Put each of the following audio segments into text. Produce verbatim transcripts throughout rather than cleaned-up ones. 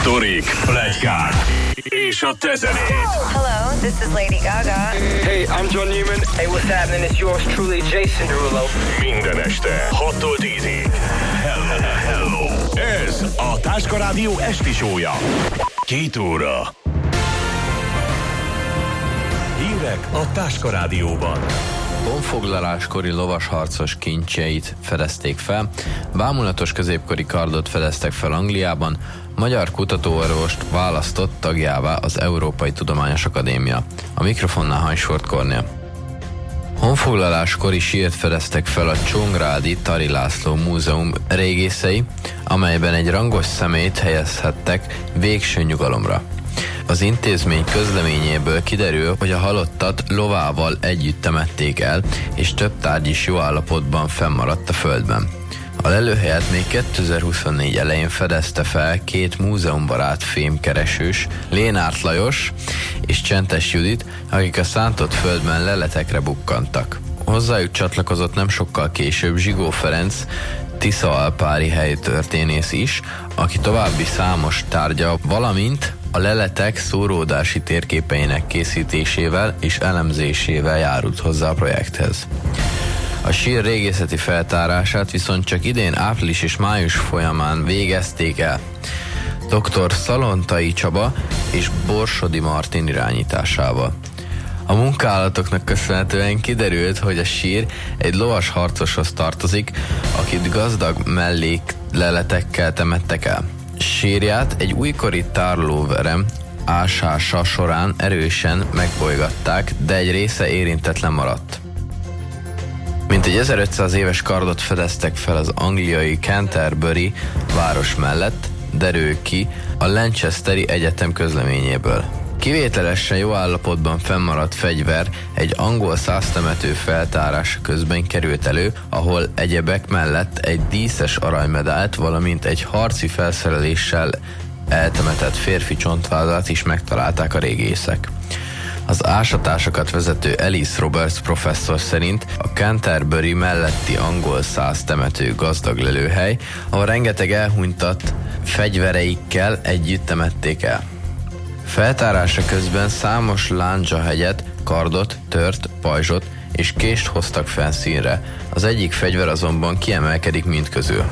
Sztorik, pletykák és a te zenéd. Hello, this is Lady Gaga. Hey, I'm John Newman. Hey, what's happening? It's yours truly, Jason Derulo. Minden este hattól tízig. Hello, hello. Ez a Táska Rádió esti show-ja. Két óra. Hírek a Táska Rádióban. Honfoglaláskori lovasharcos kincseit fedezték fel, bámulatos középkori kardot fedeztek fel Angliában, magyar kutatóorvost választott tagjává az Európai Tudományos Akadémia. A mikrofonnál Hansford Kornél. Honfoglaláskori sírt fedeztek fel a Csongrádi Tari László Múzeum régészei, amelyben egy rangos személyt helyezhettek végső nyugalomra. Az intézmény közleményéből kiderül, hogy a halottat lovával együtt temették el, és több tárgy is jó állapotban fennmaradt a földben. A lelőhelyet még kétezer-huszonnégy elején fedezte fel két múzeumbarát fémkeresős, Lénárt Lajos és Csentes Judit, akik a szántott földben leletekre bukkantak. Hozzájuk csatlakozott nem sokkal később Zsigó Ferenc, Tiszaalpári helytörténész is, aki további számos tárgya, valamint a leletek szóródási térképeinek készítésével és elemzésével járult hozzá a projekthez. A sír régészeti feltárását viszont csak idén április és május folyamán végezték el. doktor Szalontai Csaba és Borsodi Martin irányításával. A munkálatoknak köszönhetően kiderült, hogy a sír egy lovas harcoshoz tartozik, akit gazdag mellékleletekkel temettek el. Sírját egy újkori tárolóverem ásása során erősen megbolygatták, de egy része érintetlen maradt. Mintegy ezerötszáz éves kardot fedeztek fel az angliai Canterbury város mellett, derül ki a Lancaster-i Egyetem közleményéből. Kivételesen jó állapotban fennmaradt fegyver egy angol száztemető feltárása közben került elő, ahol egyebek mellett egy díszes aranymedált, valamint egy harci felszereléssel eltemetett férfi csontvázát is megtalálták a régészek. Az ásatásokat vezető Ellis Roberts professzor szerint a Canterbury melletti angol száztemető gazdag lelőhely, ahol rengeteg elhunytat fegyvereikkel együtt temették el. Feltárása közben számos lándzsahegyet, kardot, tört, pajzsot és kést hoztak felszínre, az egyik fegyver azonban kiemelkedik mindközül.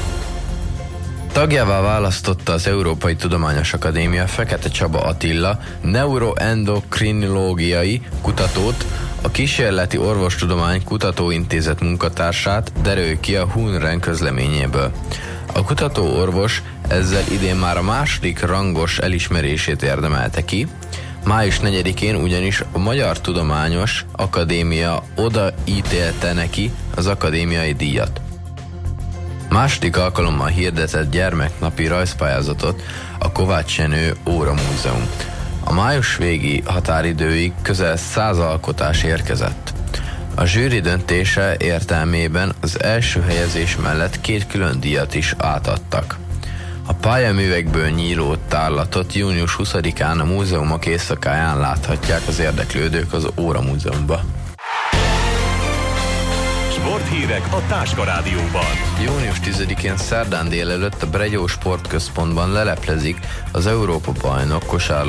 Tagjává választotta az Európai Tudományos Akadémia Fekete Csaba Attila neuroendokrinológiai kutatót, a Kísérleti Orvostudomány Kutatóintézet munkatársát, derül ki a Hunren közleményéből. A kutatóorvos ezzel idén már a második rangos elismerését érdemelte ki, május negyedikén ugyanis a Magyar Tudományos Akadémia odaítélte neki az akadémiai díjat. Második alkalommal hirdetett gyermeknapi rajzpályázatot a Kovács Jenő Óra Múzeum. A május végi határidőig közel száz alkotás érkezett. A zsűri döntése értelmében az első helyezés mellett két külön díjat is átadtak. A pályaművekből nyíló tárlatot június huszadikán a múzeumok éjszakáján láthatják az érdeklődők az Óra Múzeumba. Sporthírek a Táska Rádióban. június tizedikén szerdán délelőtt a Bregyó Sportközpontban leleplezik az Európa-bajnok kosárlabda